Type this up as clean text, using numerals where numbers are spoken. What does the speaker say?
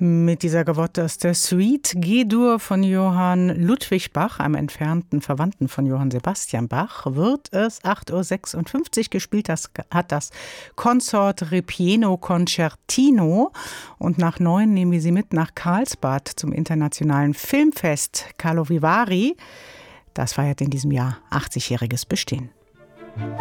Mit dieser Gavotte aus der Suite G-Dur von Johann Ludwig Bach, einem entfernten Verwandten von Johann Sebastian Bach, wird es 8.56 Uhr gespielt. Das hat das Consort Ripieno Concertino. Und nach 9 nehmen wir Sie mit nach Karlsbad zum internationalen Filmfest Karlovy Vary. Das feiert in diesem Jahr 80-jähriges Bestehen.